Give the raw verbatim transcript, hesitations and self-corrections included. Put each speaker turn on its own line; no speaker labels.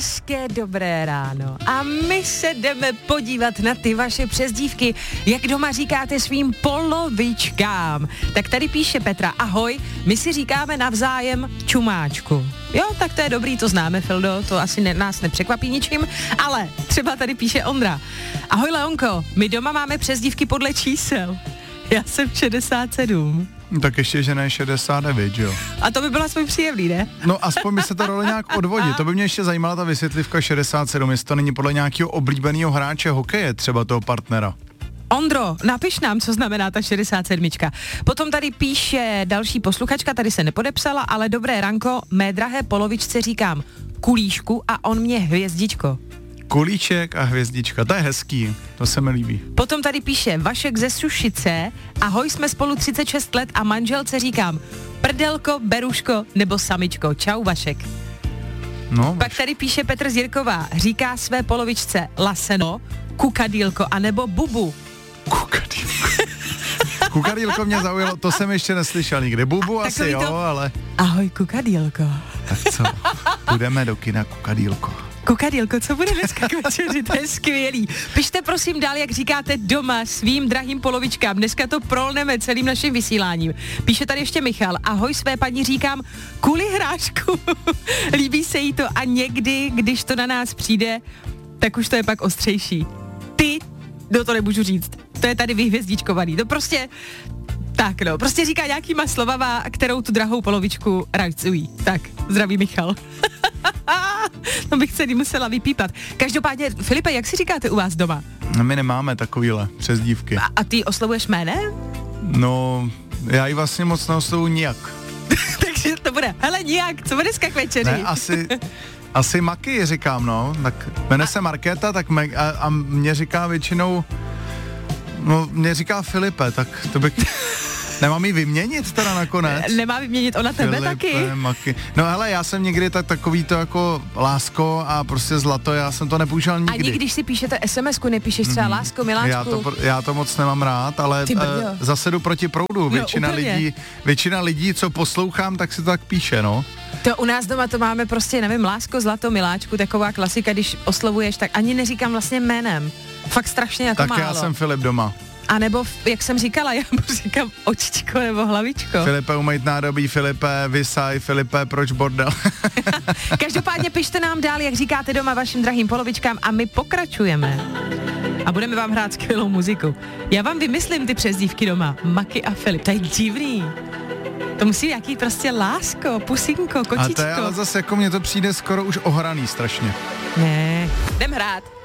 Hezké dobré ráno. A my se jdeme podívat na ty vaše přezdívky, jak doma říkáte svým polovičkám. Tak tady píše Petra, ahoj, my si říkáme navzájem čumáčku. Jo, tak to je dobrý, to známe, Fildo, to asi ne, nás nepřekvapí ničím, ale třeba tady píše Ondra. Ahoj Leonko, my doma máme přezdívky podle čísel. Já jsem šedesát sedm.
Tak ještě, že ne šedesát devět, jo.
A to by bylo aspoň příjemný, ne?
No aspoň by se to dalo nějak odvodit. To by mě ještě zajímala ta vysvětlivka šedesát sedm, jestli to není podle nějakého oblíbeného hráče hokeje, třeba toho partnera.
Ondro, napiš nám, co znamená ta šedesát sedm. Potom tady píše další posluchačka, tady se nepodepsala, ale dobré ranko, mé drahé polovičce říkám kulíšku a on mě hvězdičko.
Kulíček a hvězdička, to je hezký, to se mi líbí.
Potom tady píše Vašek ze Sušice, ahoj, jsme spolu třicet šest let a manželce říkám prdelko, beruško nebo samičko. Čau Vašek.
No,
Pak tady píše Petr z Jirkova, říká své polovičce laseno, kukadílko anebo bubu.
Kukadílko. Kukadílko mě zaujalo, to jsem ještě neslyšel nikdy. Bubu
A
asi jo,
to...
ale...
Ahoj kukadílko.
Tak co, půjdeme do kina kukadílko.
Kukadílko, co bude dneska k večeři, to je skvělý. Pište prosím dál, jak říkáte doma svým drahým polovičkám. Dneska to prolneme celým naším vysíláním. Píše tady ještě Michal, ahoj své paní říkám kuli hrášku. Líbí se jí to a někdy, když to na nás přijde, tak už to je pak ostřejší. Ty, no to nemůžu říct, to je tady vyhvězdičkovaný, to prostě... Tak no, prostě říká nějakýma slovama, kterou tu drahou polovičku rajcují. Tak, zdraví Michal. No bych se musela vypípat. Každopádně, Filipe, jak si říkáte u vás doma?
No, my nemáme takovýhle přezdívky.
A, a ty oslovuješ jménem?
No, já ji vlastně moc neoslovuji nijak.
Takže to bude, hele nijak, co bude dneska k večeři?
Ne, asi... Asi Maky říkám, no. Tak jmenuje se Markéta, tak me, a, a mě říká většinou... No, mě říká Filipe, tak to bych... Nemám jí vyměnit teda nakonec?
Nemá vyměnit ona tebe
Filipe,
taky?
Maky. No hele, já jsem někdy tak takový to jako lásko a prostě zlato, já jsem to nepoužil nikdy.
Ani když si píšete es em esku, nepíšeš třeba mm. lásko, miláčku?
Já to, já to moc nemám rád, ale uh, zase jdu proti proudu. Většina,
no,
lidí, většina lidí, co poslouchám, tak si to tak píše, no.
To u nás doma to máme prostě, nevím, lásko, zlato, miláčku, taková klasika, když oslovuješ, tak ani neříkám vlastně jménem. Fakt strašně jako
tak
málo.
Já jsem Filip doma.
A nebo, jak jsem říkala, já mu říkám očičko nebo hlavičko.
Filipe, umejt nádobí, Filipe, vysaj, Filipe, proč bordel?
Každopádně pište nám dál, jak říkáte doma vašim drahým polovičkám a my pokračujeme. A budeme vám hrát skvělou muziku. Já vám vymyslím ty přezdívky doma. Maky a Filip, to je divný. To musí nějaký prostě lásko, pusinko, kočičko.
A to je ale zase jako mně to přijde skoro už ohraný strašně.
Ne, jdem hrát.